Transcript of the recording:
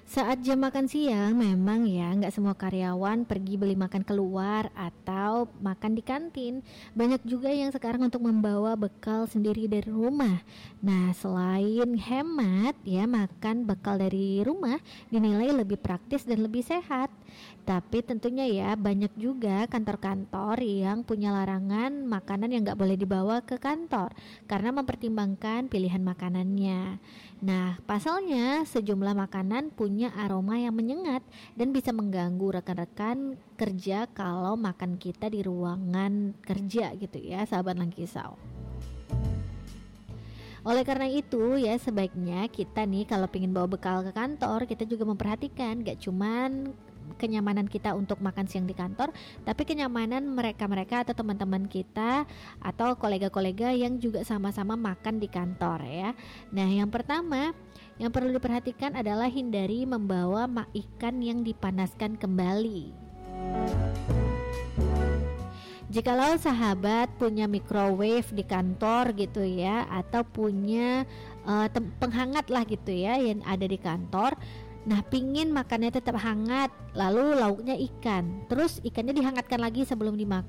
Saat jam makan siang memang ya nggak semua karyawan pergi beli makan keluar atau makan di kantin. Banyak juga yang sekarang untuk membawa bekal sendiri dari rumah. Nah, selain hemat ya, makan bekal dari rumah dinilai lebih praktis dan lebih sehat. Tapi tentunya ya banyak juga kantor-kantor yang punya larangan makanan yang nggak boleh dibawa ke kantor karena mempertimbangkan pilihan makanannya. Nah, pasalnya sejumlah makanan punya aroma yang menyengat dan bisa mengganggu rekan-rekan kerja kalau makan kita di ruangan kerja gitu ya, sahabat Langkisau. Oleh karena itu ya sebaiknya kita nih kalau pengen bawa bekal ke kantor, kita juga memperhatikan gak cuman kenyamanan kita untuk makan siang di kantor, tapi kenyamanan mereka-mereka atau teman-teman kita atau kolega-kolega yang juga sama-sama makan di kantor ya. Nah, yang pertama yang perlu diperhatikan adalah hindari membawa ikan yang dipanaskan kembali. Jikalau sahabat punya microwave di kantor gitu ya, atau punya penghangat lah gitu ya yang ada di kantor. Nah, pingin makannya tetap hangat, lalu lauknya ikan, terus ikannya dihangatkan lagi sebelum dimakan.